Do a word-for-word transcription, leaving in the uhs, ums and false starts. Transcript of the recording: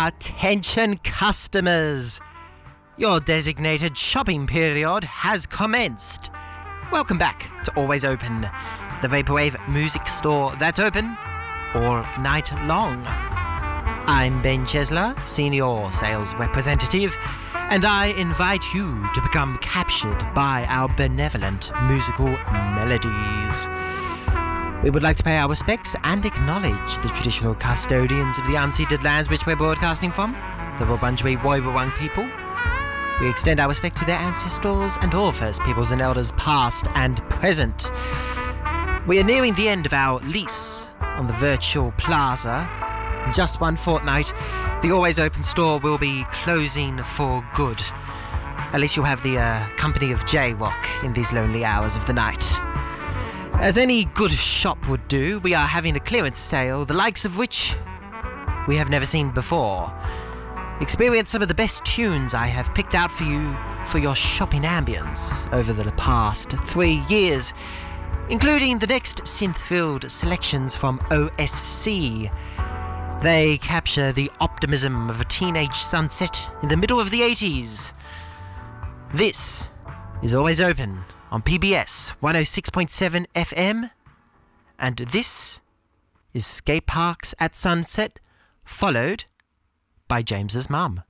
Attention customers! Your designated shopping period has commenced. Welcome back to Always Open, the Vaporwave music store that's open all night long. I'm Ben Chesler, Senior Sales Representative, and I invite you to become captured by our benevolent musical melodies. We would like to pay our respects and acknowledge the traditional custodians of the unceded lands which we're broadcasting from, the Wurundjeri Woi-wurrung people. We extend our respect to their ancestors and all First Peoples and Elders past and present. We are nearing the end of our lease on the virtual plaza. In just one fortnight, the Always Open store will be closing for good. At least you'll have the uh, company of J-Rock in these lonely hours of the night. As any good shop would do, we are having a clearance sale, the likes of which we have never seen before. Experience some of the best tunes I have picked out for you for your shopping ambience over the past three years, including the next synth-filled selections from O S C. They capture the optimism of a teenage sunset in the middle of the eighties. This is Always Open on P B S one oh six point seven F M, and this is Skate Parks at Sunset, followed by James's Mum.